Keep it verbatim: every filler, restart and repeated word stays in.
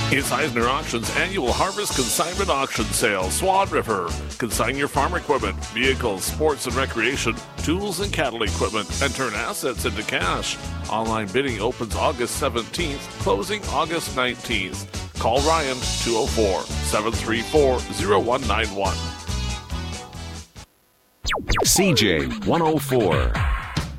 It's Eisner Auctions annual Harvest Consignment Auction Sale, Swan River. Consign your farm equipment, vehicles, sports and recreation, tools and cattle equipment, and turn assets into cash. Online bidding opens August seventeenth, closing August nineteenth. Call Ryan, two oh four, seven three four, oh one nine one. C J one oh four.